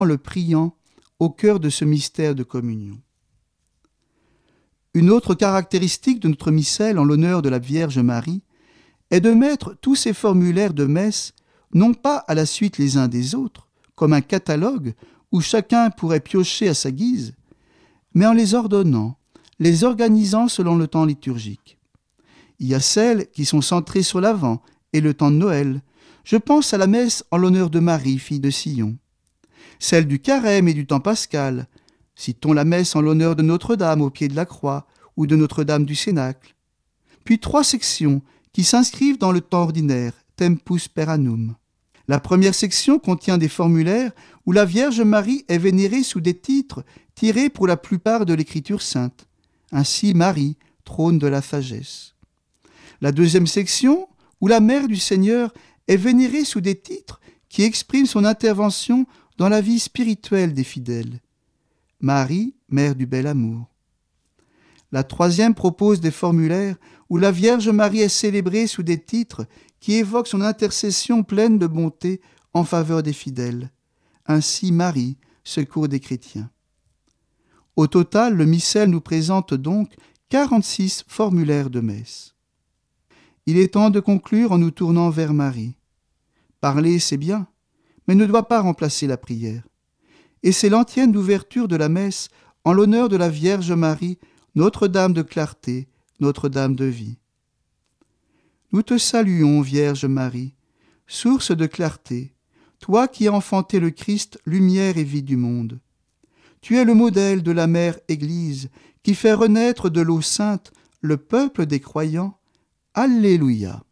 le priant au cœur de ce mystère de communion. Une autre caractéristique de notre missel en l'honneur de la Vierge Marie est de mettre tous ces formulaires de messe non pas à la suite les uns des autres, comme un catalogue où chacun pourrait piocher à sa guise, mais en les ordonnant, les organisant selon le temps liturgique. Il y a celles qui sont centrées sur l'Avent et le temps de Noël. Je pense à la messe en l'honneur de Marie, fille de Sion. Celle du Carême et du temps pascal. Citons la messe en l'honneur de Notre-Dame au pied de la croix ou de Notre-Dame du Cénacle. Puis 3 sections qui s'inscrivent dans le temps ordinaire, Tempus per annum. La première section contient des formulaires où la Vierge Marie est vénérée sous des titres tirés pour la plupart de l'Écriture sainte. Ainsi Marie, trône de la sagesse. La deuxième section, où la Mère du Seigneur est vénérée sous des titres qui expriment son intervention dans la vie spirituelle des fidèles. Marie, Mère du bel amour. La troisième propose des formulaires où la Vierge Marie est célébrée sous des titres qui évoquent son intercession pleine de bonté en faveur des fidèles. Ainsi Marie, secours des chrétiens. Au total, le missel nous présente donc 46 formulaires de messe. Il est temps de conclure en nous tournant vers Marie. Parler, c'est bien, mais ne doit pas remplacer la prière. Et c'est l'antienne d'ouverture de la messe en l'honneur de la Vierge Marie, Notre-Dame de clarté, Notre-Dame de vie. Nous te saluons, Vierge Marie, source de clarté, toi qui as enfanté le Christ, lumière et vie du monde. Tu es le modèle de la mère Église qui fait renaître de l'eau sainte le peuple des croyants. Alléluia.